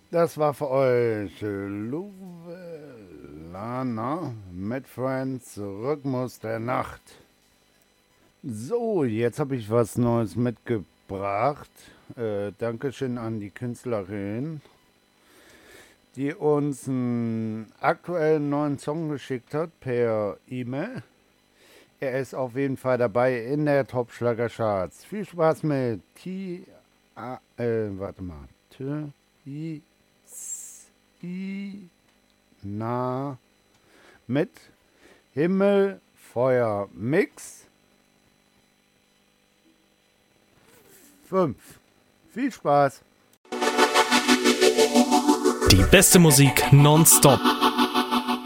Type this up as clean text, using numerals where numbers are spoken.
Das war für euch Luve Lana mit Friends Rhythmus der Nacht. So, jetzt habe ich was Neues mitgebracht. Dankeschön an die Künstlerin, die uns einen aktuellen neuen Song geschickt hat per E-Mail. Er ist auf jeden Fall dabei in der Top-Schlager-Charts. Viel Spaß mit warte mal. Na mit Himmel, Feuer, Mix 5. Viel Spaß. Die beste Musik nonstop